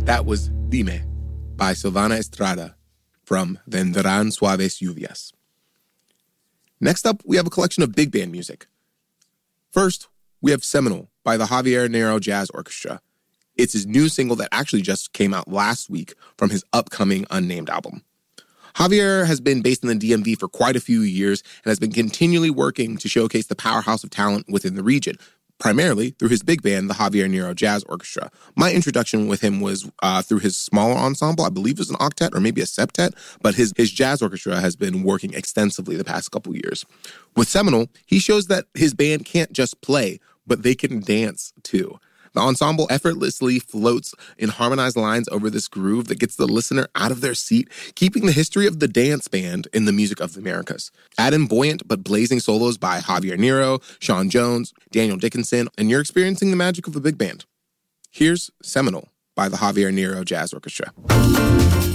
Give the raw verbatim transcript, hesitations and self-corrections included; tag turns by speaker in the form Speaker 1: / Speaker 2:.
Speaker 1: That was Dime by Silvana Estrada from Vendrán Suaves Lluvias. Next up, we have a collection of big band music. First, we have Seminole by the Javier Nero Jazz Orchestra. It's his new single that actually just came out last week from his upcoming Unnamed album. Javier has been based in the D M V for quite a few years and has been continually working to showcase the powerhouse of talent within the region, primarily through his big band, the Javier Nero Jazz Orchestra. My introduction with him was uh, through his smaller ensemble. I believe it was an octet or maybe a septet, but his, his jazz orchestra has been working extensively the past couple years. With Seminole, he shows that his band can't just play, but they can dance too. The ensemble effortlessly floats in harmonized lines over this groove that gets the listener out of their seat, keeping the history of the dance band in the music of the Americas. Add in buoyant but blazing solos by Javier Nero, Sean Jones, Daniel Dickinson, and you're experiencing the magic of the big band. Here's Seminole by the Javier Nero Jazz Orchestra.